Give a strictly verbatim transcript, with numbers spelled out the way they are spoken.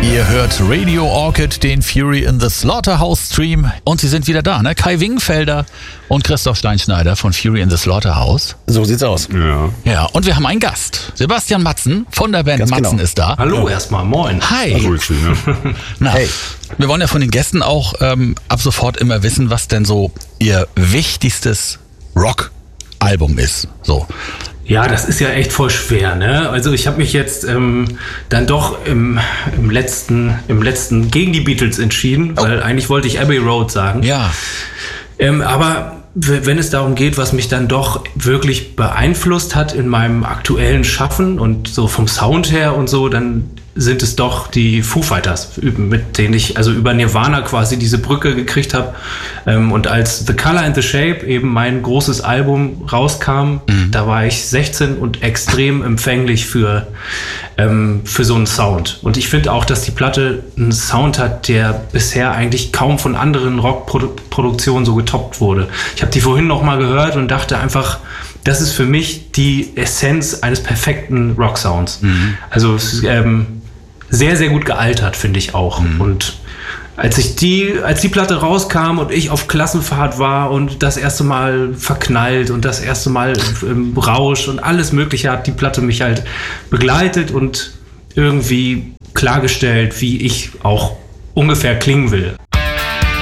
Ihr hört Radio Orchid, den Fury in the Slaughterhouse Stream. Und sie sind wieder da, ne? Kai Wingenfelder und Christoph Steinschneider von Fury in the Slaughterhouse. So sieht's aus. Ja. Ja, und wir haben einen Gast. Sebastian Matzen von der Band Ganz Matzen genau. ist da. Hallo erstmal, moin. Hi. Grüß dich, ne? Na, Hey. wir wollen ja von den Gästen auch ähm, ab sofort immer wissen, was denn so ihr wichtigstes Rock-Album ist. So. Ja, das ist ja echt voll schwer, ne? Also ich habe mich jetzt ähm, dann doch im, im letzten im letzten gegen die Beatles entschieden, weil eigentlich wollte ich Abbey Road sagen. Ja. Ähm, aber w- wenn es darum geht, was mich dann doch wirklich beeinflusst hat in meinem aktuellen Schaffen und so vom Sound her und so, dann sind es doch die Foo Fighters, mit denen ich also über Nirvana quasi diese Brücke gekriegt habe. Und als The Color and the Shape eben mein großes Album rauskam, mhm. da war ich sechzehn und extrem empfänglich für, ähm, für so einen Sound. Und ich finde auch, dass die Platte einen Sound hat, der bisher eigentlich kaum von anderen Rockproduktionen so getoppt wurde. Ich habe die vorhin noch mal gehört und dachte einfach, das ist für mich die Essenz eines perfekten Rock-Sounds. Mhm. Also es ist ähm, sehr, sehr gut gealtert, finde ich auch. Mhm. Und als ich die, als die Platte rauskam und ich auf Klassenfahrt war und das erste Mal verknallt und das erste Mal im Rausch und alles Mögliche, hat die Platte mich halt begleitet und irgendwie klargestellt, wie ich auch ungefähr klingen will.